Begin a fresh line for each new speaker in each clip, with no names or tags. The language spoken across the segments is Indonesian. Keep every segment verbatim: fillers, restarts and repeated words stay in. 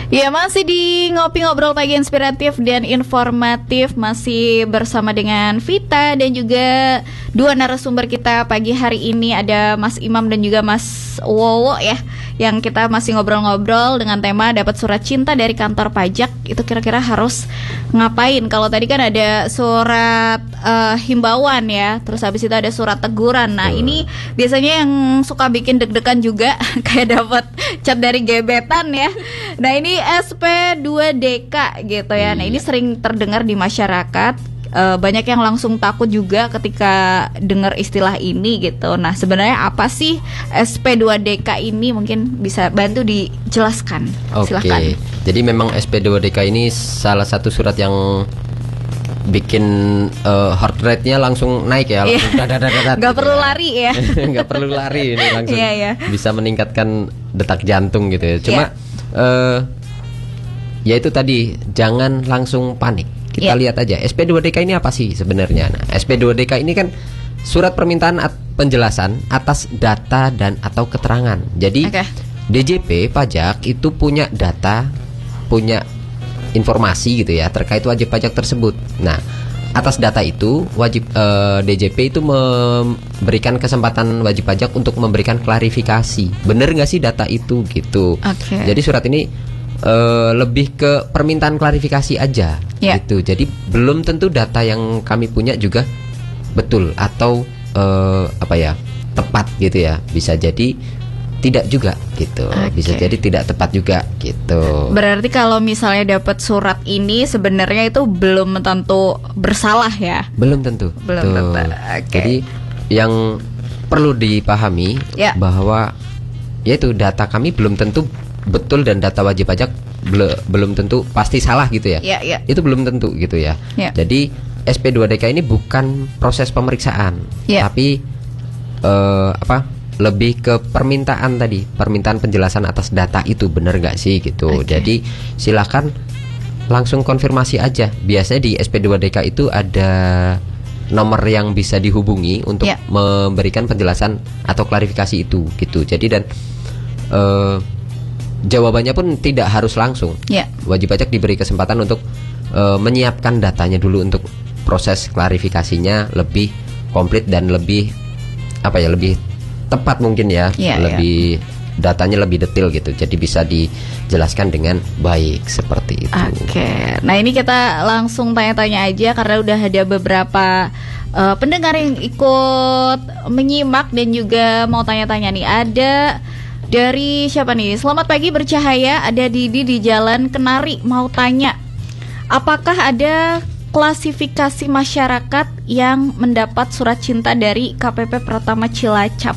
Ya, masih di Ngopi Ngobrol Pagi Inspiratif dan Informatif, masih bersama dengan Vita dan juga dua narasumber kita pagi hari ini, ada Mas Imam dan juga Mas Wowo ya, yang kita masih ngobrol-ngobrol dengan tema dapat surat cinta dari kantor pajak, itu kira-kira harus ngapain? Kalau tadi kan ada surat uh, himbauan ya, terus habis itu ada surat teguran. Nah, ini biasanya yang suka bikin deg-degan juga kayak dapat chat dari gebetan ya. Nah, ini S P dua D K gitu ya. Nah, ini sering terdengar di masyarakat. E, banyak yang langsung takut juga ketika dengar istilah ini gitu. Nah, sebenarnya apa sih S P dua D K ini? Mungkin bisa bantu dijelaskan.
Oke.
Silakan.
Jadi memang S P dua D K ini salah satu surat yang bikin uh, heart rate-nya langsung naik ya, langsung
yeah.
dadat-dadat.
Gak perlu lari ya.
Gak perlu lari, ini langsung
yeah, yeah.
bisa meningkatkan detak jantung gitu ya. Cuma
yeah.
uh, ya itu tadi, jangan langsung panik. Kita yeah. lihat aja S P dua D K ini apa sih sebenarnya. Nah, S P dua D K ini kan surat permintaan at- penjelasan atas data dan atau keterangan. Jadi okay. D J P pajak itu punya data, punya informasi gitu ya terkait wajib pajak tersebut. Nah, atas data itu wajib uh, D J P itu memberikan kesempatan wajib pajak untuk memberikan klarifikasi. Bener nggak sih data itu gitu.
Okay.
Jadi surat ini uh, lebih ke permintaan klarifikasi aja yeah. gitu. Jadi belum tentu data yang kami punya juga betul atau uh, apa ya tepat gitu ya. Bisa jadi tidak juga gitu, okay. bisa jadi tidak tepat juga gitu.
Berarti kalau misalnya dapat surat ini sebenarnya itu belum tentu bersalah ya?
Belum tentu.
Belum
Tuh.
tentu. Okay.
Jadi yang perlu dipahami yeah. bahwa yaitu data kami belum tentu betul dan data wajib pajak ble, belum tentu pasti salah gitu ya.
Yeah, yeah.
Itu belum tentu gitu ya.
Yeah.
Jadi S P dua D K ini bukan proses pemeriksaan, yeah. tapi uh, apa? lebih ke permintaan tadi, permintaan penjelasan atas data itu benar nggak sih gitu. Okay. Jadi silakan langsung konfirmasi aja. Biasanya di S P dua D K itu ada nomor yang bisa dihubungi untuk yeah. memberikan penjelasan atau klarifikasi itu gitu. Jadi dan uh, jawabannya pun tidak harus langsung. Yeah. Wajib pajak diberi kesempatan untuk uh, menyiapkan datanya dulu untuk proses klarifikasinya lebih komplit dan lebih apa ya lebih tepat mungkin ya, yeah, lebih yeah. datanya lebih detail gitu, jadi bisa dijelaskan dengan baik seperti itu.
Oke, okay. Nah ini kita langsung tanya-tanya aja karena udah ada beberapa uh, pendengar yang ikut menyimak dan juga mau tanya-tanya nih. Ada dari siapa nih? Selamat pagi bercahaya, ada Didi di Jalan Kenari mau tanya, apakah ada klasifikasi masyarakat yang mendapat surat cinta dari K P P Pratama Cilacap?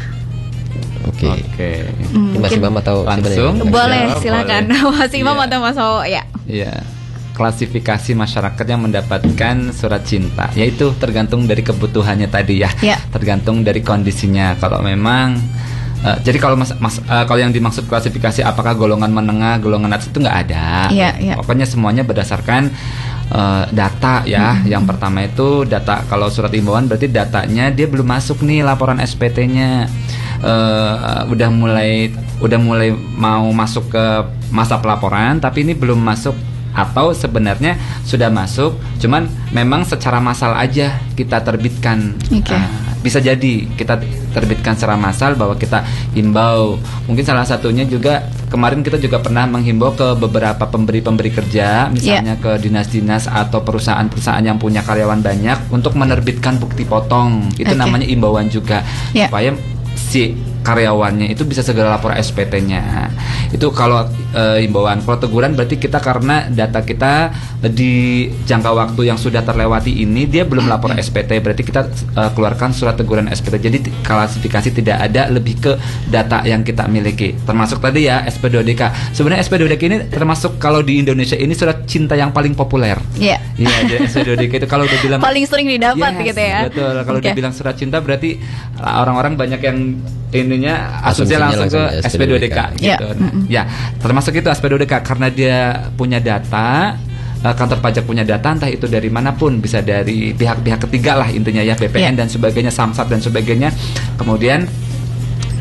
Oke, okay.
okay.
hmm, Mas Imam atau
langsung?
Boleh, ya, silakan. Mas Imam yeah. atau Mas Owo ya.
Iya. Klasifikasi masyarakat yang mendapatkan surat cinta, yaitu tergantung dari kebutuhannya tadi ya. Yeah. Tergantung dari kondisinya. Kalau memang Uh, jadi kalau mas, mas uh, kalau yang dimaksud klasifikasi apakah golongan menengah, golongan atas itu nggak ada.
Yeah, yeah.
Pokoknya semuanya berdasarkan uh, data ya. Mm-hmm. Yang pertama itu data, kalau surat imbauan berarti datanya dia belum masuk nih laporan S P T-nya. Uh, udah mulai udah mulai mau masuk ke masa pelaporan tapi ini belum masuk, atau sebenarnya sudah masuk cuman memang secara massal aja kita terbitkan.
Okay.
Uh, bisa jadi kita terbitkan secara massal bahwa kita himbau. Mungkin salah satunya juga kemarin kita juga pernah menghimbau ke beberapa pemberi-pemberi kerja, misalnya yeah. ke dinas-dinas atau perusahaan-perusahaan yang punya karyawan banyak untuk menerbitkan bukti potong. Itu okay. namanya imbauan juga, yeah. supaya si karyawannya itu bisa segera lapor S P T-nya. Itu kalau e, himbauan. Kalau teguran berarti kita karena data kita di jangka waktu yang sudah terlewati ini dia belum lapor S P T, berarti kita e, keluarkan surat teguran S P T. Jadi klasifikasi tidak ada, lebih ke data yang kita miliki. Termasuk tadi ya S P dua D K. Sebenarnya S P dua D K ini termasuk kalau di Indonesia ini surat cinta yang paling populer.
Iya.
Iya, jadi S P dua D K itu kalau udah bilang
paling sering didapat yes, gitu ya.
Betul. Kalau okay. udah bilang surat cinta berarti orang-orang banyak yang ininya asumsinya langsung, langsung ke S P dua D K gitu. Yeah. Mm-hmm. Ya, termasuk itu S P dua D K karena dia punya data, kantor pajak punya data, entah itu dari manapun, bisa dari pihak-pihak ketiga lah intinya ya, B P N yeah. dan sebagainya, Samsat dan sebagainya. Kemudian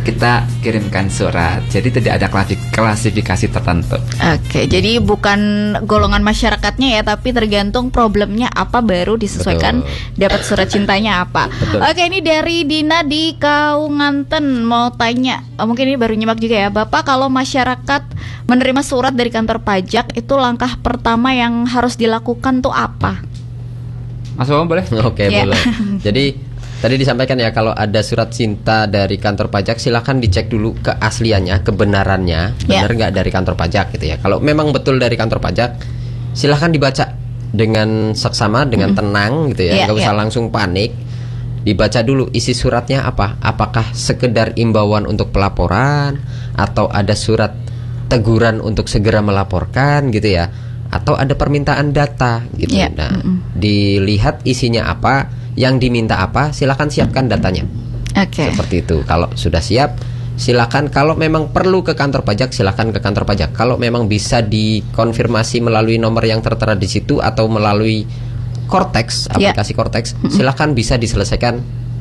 kita kirimkan surat. Jadi tidak ada klasifikasi tertentu.
Oke, jadi bukan golongan masyarakatnya ya, tapi tergantung problemnya apa baru disesuaikan. Betul. Dapat surat cintanya apa. Betul. Oke, ini dari Dina di Kaunganten mau tanya, oh, mungkin ini baru nyimak juga ya, Bapak, kalau masyarakat menerima surat dari kantor pajak itu langkah pertama yang harus dilakukan tuh apa?
Mas Wawan boleh?
Oke, yeah. Boleh. Jadi tadi disampaikan ya, kalau ada surat cinta dari kantor pajak silakan dicek dulu keasliannya, kebenarannya, benar nggak yeah. dari kantor pajak gitu ya. Kalau memang betul dari kantor pajak, silakan dibaca dengan seksama, dengan mm. tenang gitu ya, nggak yeah, usah yeah. langsung panik. Dibaca dulu isi suratnya apa, apakah sekedar imbauan untuk pelaporan atau ada surat teguran untuk segera melaporkan gitu ya, atau ada permintaan data gitu. Yeah. Nah, mm-mm. dilihat isinya apa, yang diminta apa, silakan siapkan datanya. Oke. Okay. Seperti itu. Kalau sudah siap, silakan. Kalau memang perlu ke kantor pajak, silakan ke kantor pajak. Kalau memang bisa dikonfirmasi melalui nomor yang tertera di situ atau melalui Cortex, aplikasi yeah. Cortex, silakan bisa diselesaikan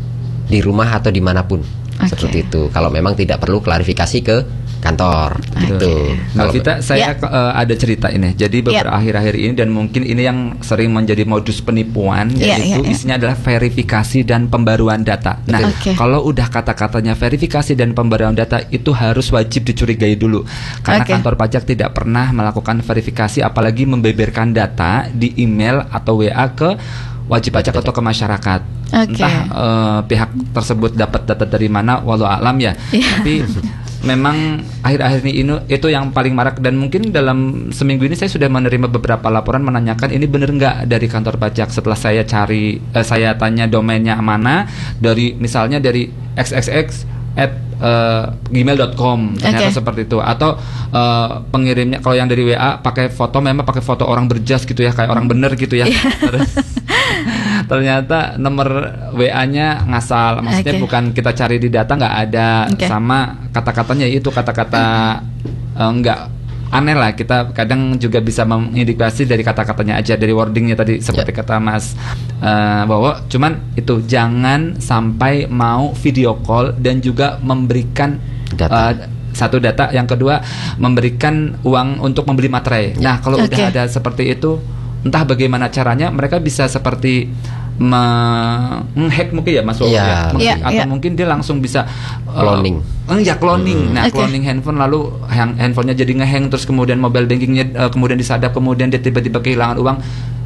di rumah atau dimanapun. Okay. Seperti itu. Kalau memang tidak perlu klarifikasi ke kantor gitu.
Mbak Vita, saya yeah. uh, ada cerita ini. Jadi beberapa yeah. akhir-akhir ini, dan mungkin ini yang sering menjadi modus penipuan, yeah, yaitu yeah, yeah. isinya adalah verifikasi dan pembaruan data. Nah, okay. kalau udah kata-katanya verifikasi dan pembaruan data, itu harus wajib dicurigai dulu, karena okay. kantor pajak tidak pernah melakukan verifikasi, apalagi membeberkan data di email atau W A ke wajib pajak atau ke masyarakat. Okay. Entah uh, pihak tersebut dapat data dari mana, walau alam ya. Yeah. Tapi memang akhir-akhir ini itu yang paling marak, dan mungkin dalam seminggu ini saya sudah menerima beberapa laporan menanyakan ini benar nggak dari kantor pajak. Setelah saya cari, eh, saya tanya domainnya mana, dari misalnya dari x x x at gmail dot com, ternyata okay. seperti itu. Atau uh, pengirimnya kalau yang dari W A pakai foto, memang pakai foto orang berjas gitu ya, kayak orang bener gitu ya. Terus ternyata nomor W A-nya ngasal, maksudnya okay. bukan kita cari di data, nggak ada, okay. sama kata-katanya itu kata-kata uh, nggak aneh lah. Kita kadang juga bisa mengindikasi dari kata-katanya aja, dari wordingnya tadi seperti yeah. kata Mas uh, bahwa cuman itu jangan sampai mau video call dan juga memberikan data. Uh, satu data, yang kedua memberikan uang untuk membeli materai. Nah, kalau okay. udah ada seperti itu, entah bagaimana caranya mereka bisa seperti menghack mungkin ya Mas Wawan yeah. ya, yeah, atau yeah. mungkin dia langsung bisa
cloning.
Uh, ya cloning. Hmm. Nah, okay. cloning handphone, lalu hand, handphonenya jadi ngehang, terus kemudian mobile bankingnya uh, kemudian disadap, kemudian dia tiba-tiba kehilangan uang.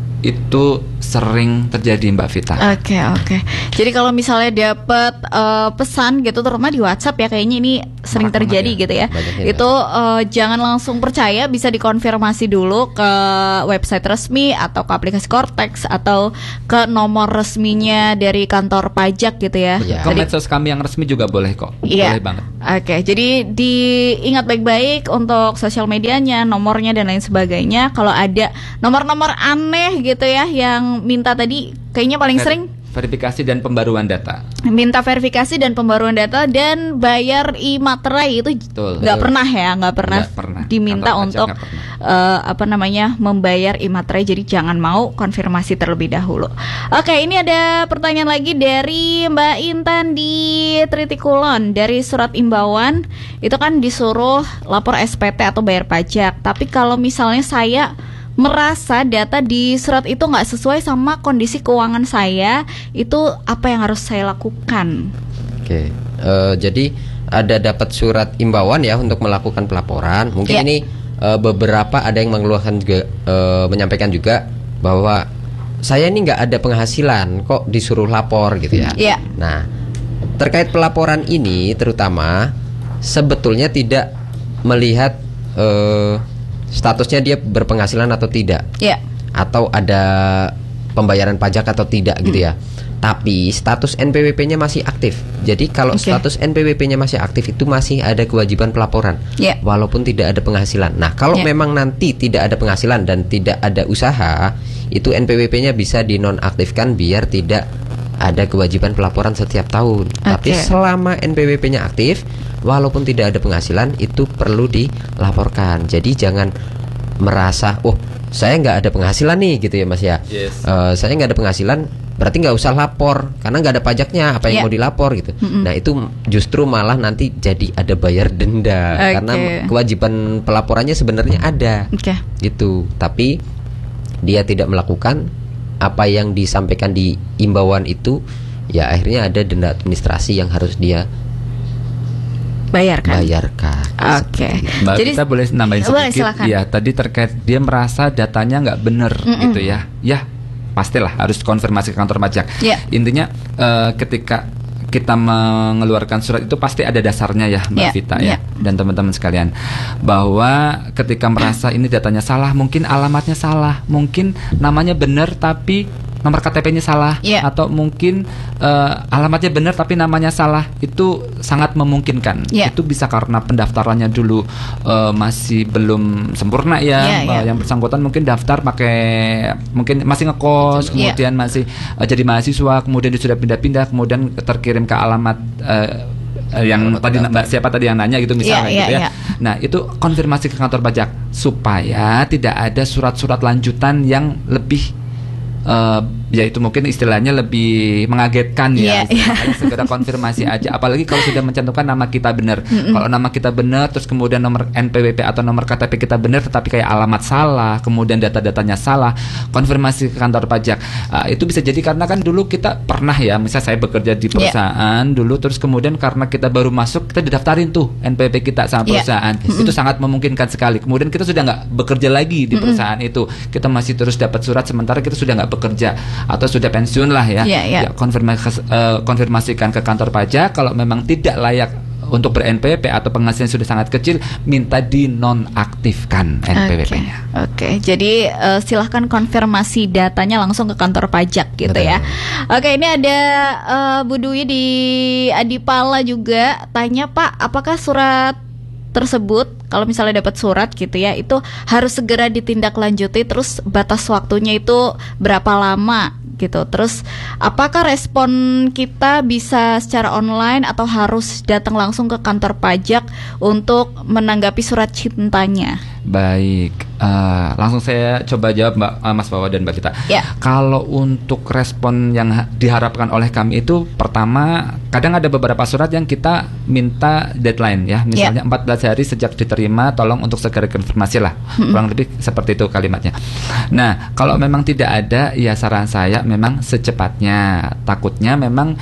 Itu sering terjadi, Mbak Vita.
Oke, okay, oke. Okay. Jadi kalau misalnya dapat uh, pesan gitu, terutama di WhatsApp ya, kayaknya ini sering Marak terjadi ya. Gitu ya. Banyaknya itu uh, jangan langsung percaya, bisa dikonfirmasi dulu ke website resmi atau ke aplikasi Cortex atau ke nomor resminya dari kantor pajak gitu ya.
ya. Ke medsos kami yang resmi juga boleh kok.
Iya.
Boleh banget.
Oke, okay, jadi diingat baik-baik untuk sosial medianya, nomornya dan lain sebagainya. Kalau ada nomor-nomor aneh gitu ya yang minta tadi, kayaknya paling Ver- sering
verifikasi dan pembaruan data.
Minta verifikasi dan pembaruan data dan bayar e-materai itu nggak pernah ya, nggak pernah, pernah diminta Kantor untuk pernah. Uh, apa namanya membayar e-materai. Jadi jangan mau konfirmasi terlebih dahulu. Oke, ini ada pertanyaan lagi dari Mbak Intan di Tritikulon. Dari surat imbauan itu kan disuruh lapor S P T atau bayar pajak. Tapi kalau misalnya saya merasa data di surat itu nggak sesuai sama kondisi keuangan saya, itu apa yang harus saya lakukan?
Oke, uh, jadi ada dapat surat imbauan ya untuk melakukan pelaporan. Mungkin yeah. ini uh, beberapa ada yang mengeluarkan juga, uh, menyampaikan juga bahwa saya ini nggak ada penghasilan, kok disuruh lapor gitu ya.
Yeah.
Nah, terkait pelaporan ini terutama sebetulnya tidak melihat uh, statusnya dia berpenghasilan atau tidak,
yeah.
atau ada pembayaran pajak atau tidak gitu ya. Tapi status N P W P-nya masih aktif. Jadi kalau okay. status N P W P-nya masih aktif itu masih ada kewajiban pelaporan, yeah. walaupun tidak ada penghasilan. Nah, kalau yeah. memang nanti tidak ada penghasilan dan tidak ada usaha, itu N P W P-nya bisa dinonaktifkan biar tidak ada kewajiban pelaporan setiap tahun. Okay. Tapi selama N P W P-nya aktif, walaupun tidak ada penghasilan, itu perlu dilaporkan. Jadi jangan merasa, oh saya nggak ada penghasilan nih gitu ya Mas ya.
Yes.
Uh, saya nggak ada penghasilan, berarti nggak usah lapor karena nggak ada pajaknya, apa yang yeah. mau dilapor gitu. Mm-hmm. Nah itu justru malah nanti jadi ada bayar denda okay. karena kewajiban pelaporannya sebenarnya ada, okay. gitu. Tapi dia tidak melakukan apa yang disampaikan di imbauan itu, ya akhirnya ada denda administrasi yang harus dia
bayarkan.
Bayarkan.
Oke. Okay.
Mbak, jadi kita boleh nambahin sedikit. Ya, tadi terkait dia merasa datanya nggak benar, mm-mm. gitu ya. Ya, pastilah harus konfirmasi ke kantor pajak. Yeah. Intinya uh, ketika kita mengeluarkan surat itu pasti ada dasarnya ya, Mbak yeah. Vita ya, yeah. dan teman-teman sekalian, bahwa ketika merasa ini datanya salah, mungkin alamatnya salah, mungkin namanya benar tapi nomor K T P-nya salah, yeah. atau mungkin uh, alamatnya benar tapi namanya salah, itu sangat memungkinkan. Yeah. Itu bisa karena pendaftarannya dulu uh, masih belum sempurna ya, yeah, yeah. yang bersangkutan mungkin daftar pakai, mungkin masih ngekos, kemudian yeah. masih uh, jadi mahasiswa, kemudian dia sudah pindah-pindah, kemudian terkirim ke alamat uh, yang tadi Mbak siapa tadi yang nanya gitu misalnya, yeah, gitu yeah, ya. Yeah. Nah itu konfirmasi ke kantor pajak supaya tidak ada surat-surat lanjutan yang lebih Uh, ya itu mungkin istilahnya lebih mengagetkan ya, yeah, yeah. segera konfirmasi aja, apalagi kalau sudah mencantumkan nama kita benar. Mm-hmm. Kalau nama kita benar terus kemudian nomor N P W P atau nomor K T P kita benar tetapi kayak alamat salah, kemudian data-datanya salah, konfirmasi ke kantor pajak. Uh, itu bisa jadi karena kan dulu kita pernah ya, misalnya saya bekerja di perusahaan yeah. dulu, terus kemudian karena kita baru masuk kita didaftarin tuh N P W P kita sama perusahaan, yeah. mm-hmm. itu sangat memungkinkan sekali. Kemudian kita sudah nggak bekerja lagi di perusahaan mm-hmm. itu, kita masih terus dapat surat sementara kita sudah nggak bekerja atau sudah pensiun lah ya, yeah, yeah. ya konfirmasi, uh, konfirmasikan ke kantor pajak. Kalau memang tidak layak untuk ber-N P W P atau penghasilan sudah sangat kecil, minta dinonaktifkan N P W P-nya.
Oke, okay. okay. Jadi uh, silahkan konfirmasi datanya langsung ke kantor pajak gitu. Betul. Ya. Oke, okay, ini ada uh, Bu Dwi di Adipala juga tanya, Pak, apakah surat tersebut kalau misalnya dapat surat gitu ya, itu harus segera ditindaklanjuti, terus batas waktunya itu berapa lama gitu. Terus apakah respon kita bisa secara online atau harus datang langsung ke kantor pajak untuk menanggapi surat cintanya?
Baik, uh, langsung saya coba jawab Mbak uh, Mas Wawa dan Mbak Vita. Yeah. Kalau untuk respon yang ha- diharapkan oleh kami itu, pertama, kadang ada beberapa surat yang kita minta deadline ya, misalnya yeah. empat belas hari sejak diterima, tolong untuk segera konfirmasi lah, mm-hmm. kurang lebih seperti itu kalimatnya. Nah, kalau memang tidak ada, ya saran saya memang secepatnya. Takutnya memang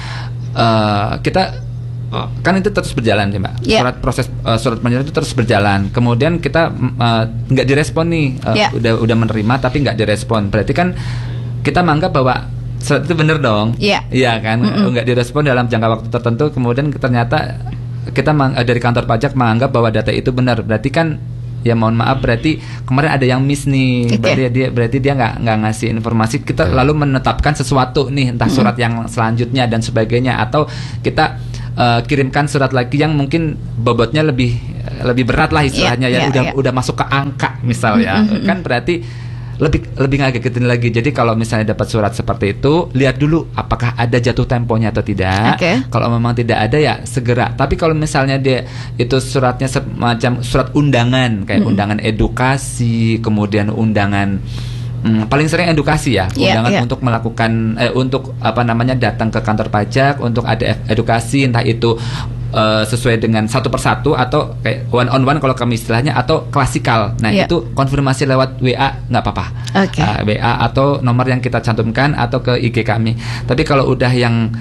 uh, kita kan itu terus berjalan ya Mbak, yeah. surat proses uh, surat penjelasan itu terus berjalan, kemudian kita nggak uh, direspon nih, uh, yeah. udah udah menerima tapi nggak direspon, berarti kan kita menganggap bahwa surat itu benar dong, iya yeah. kan, mm-mm. nggak direspon dalam jangka waktu tertentu, kemudian ternyata kita mang- dari kantor pajak menganggap bahwa data itu benar, berarti kan ya mohon maaf, berarti kemarin ada yang miss nih, okay. berarti dia berarti dia nggak nggak ngasih informasi, kita hmm. lalu menetapkan sesuatu nih, entah surat hmm. yang selanjutnya dan sebagainya, atau kita uh, kirimkan surat lagi yang mungkin bobotnya lebih lebih berat lah istilahnya, yeah, ya yeah, udah yeah. udah masuk ke angka misal ya, mm-hmm. kan berarti lebih lebih ngagetin lagi. Jadi kalau misalnya dapat surat seperti itu, lihat dulu apakah ada jatuh temponya atau tidak. Okay. Kalau memang tidak ada ya segera. Tapi kalau misalnya dia itu suratnya semacam surat undangan, kayak mm-hmm. undangan edukasi, kemudian undangan hmm, paling sering edukasi ya, yeah, undangan yeah. untuk melakukan eh, untuk apa namanya datang ke kantor pajak untuk ada edukasi, entah itu Uh, sesuai dengan satu persatu atau kayak one on one kalau kami istilahnya, atau klasikal. Nah yeah. itu konfirmasi lewat W A nggak apa-apa, okay. uh, W A atau nomor yang kita cantumkan atau ke I G kami. Tapi kalau udah yang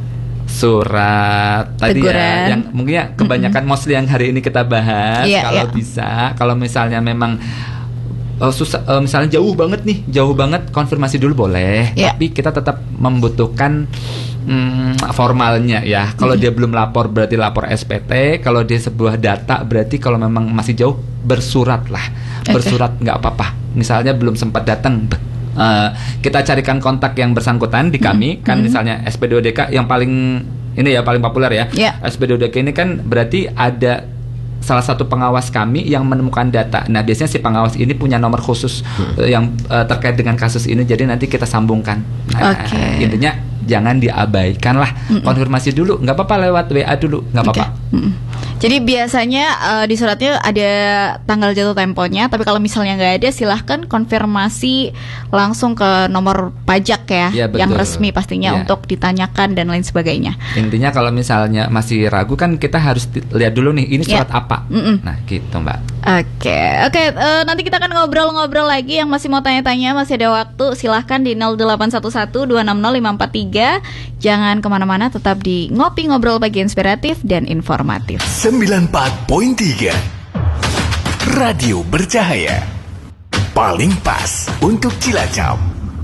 surat tadi ya, yang mungkin ya kebanyakan mm-hmm. mostly yang hari ini kita bahas, yeah, kalau yeah. bisa, kalau misalnya memang uh, susah, uh, misalnya jauh banget nih, jauh banget, konfirmasi dulu boleh, yeah. tapi kita tetap membutuhkan Hmm, formalnya ya. Kalau mm-hmm. dia belum lapor berarti lapor S P T. Kalau dia sebuah data berarti kalau memang masih jauh bersurat lah. Okay. Bersurat nggak apa-apa. Misalnya belum sempat datang, uh, kita carikan kontak yang bersangkutan di kami. Mm-hmm. Kan misalnya S P D O D K yang paling ini ya paling populer ya. Yeah. S P D O D K ini kan berarti ada salah satu pengawas kami yang menemukan data. Nah biasanya si pengawas ini punya nomor khusus hmm. uh, yang uh, terkait dengan kasus ini. Jadi nanti kita sambungkan. Nah, okay. intinya jangan diabaikan lah, mm-mm. konfirmasi dulu, nggak apa-apa lewat W A dulu, nggak apa-apa. Okay.
Jadi biasanya uh, di suratnya ada tanggal jatuh temponya, tapi kalau misalnya nggak ada, silahkan konfirmasi langsung ke nomor pajak ya,
ya
yang resmi pastinya
ya.
Untuk ditanyakan dan lain sebagainya.
Intinya kalau misalnya masih ragu kan kita harus lihat dulu nih ini surat
ya.
apa.
Mm-mm.
Nah gitu Mbak.
Oke, oke. Uh, nanti kita akan ngobrol-ngobrol lagi. Yang masih mau tanya-tanya masih ada waktu. Silahkan di nol delapan satu satu dua enam nol lima empat tiga. Jangan kemana-mana, tetap di Ngopi Ngobrol Pagi Inspiratif dan Informatif.
sembilan puluh empat koma tiga Radio Bercahaya, paling pas untuk Cilacap.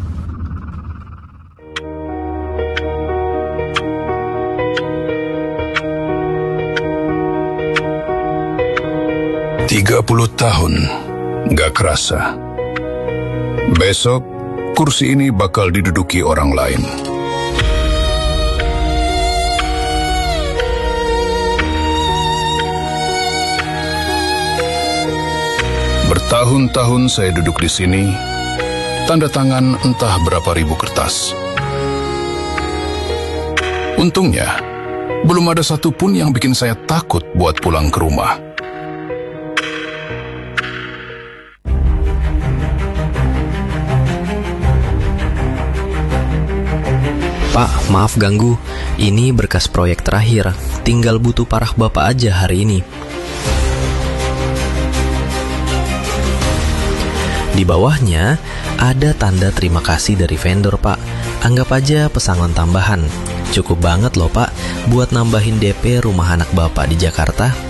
Tiga puluh tahun, gak kerasa. Besok, kursi ini bakal diduduki orang lain. Bertahun-tahun saya duduk di sini, tanda tangan entah berapa ribu kertas. Untungnya, belum ada satupun yang bikin saya takut buat pulang ke rumah.
Pak, maaf ganggu. Ini berkas proyek terakhir. Tinggal butuh parah Bapak aja hari ini. Di bawahnya ada tanda terima kasih dari vendor, Pak. Anggap aja pesangon tambahan. Cukup banget loh, Pak, buat nambahin D P rumah anak Bapak di Jakarta.